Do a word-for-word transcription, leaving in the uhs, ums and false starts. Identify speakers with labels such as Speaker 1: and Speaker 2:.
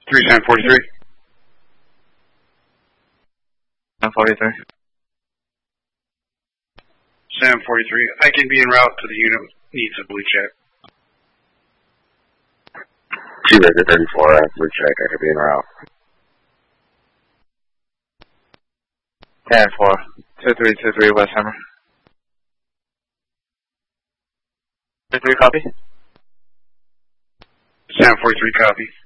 Speaker 1: three seven forty-three.
Speaker 2: seven forty-three.
Speaker 1: seven forty-three. I can be en route to the unit. Needs a blue check.
Speaker 3: Two Baker thirty-four, I have blue check. I could be en route.
Speaker 2: ten four. two three two three West Hammer. two three copy.
Speaker 1: seven forty-three copy.